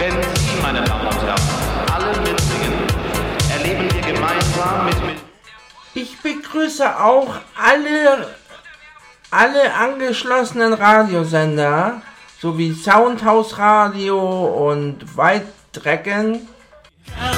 Denn Sie, meine Damen und Herren, alle mitsingen, erleben wir gemeinsam mit... Ich begrüße auch alle angeschlossenen Radiosender sowie Soundhouse Radio und White Dragon.